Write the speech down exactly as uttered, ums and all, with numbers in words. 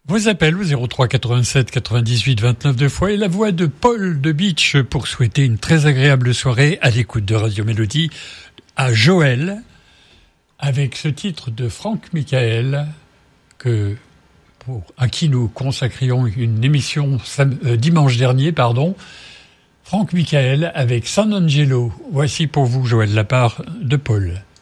Vos appels au zéro trois quatre-vingt-sept quatre-vingt-dix-huit vingt-neuf deux fois et la voix de Paul de Beach pour souhaiter une très agréable soirée à l'écoute de Radio Mélodie à Joël avec ce titre de Franck Michael que pour à qui nous consacrions une émission sam, euh, dimanche dernier, pardon. Franck Michael avec San Angelo. Voici pour vous Joël de la part de Paul.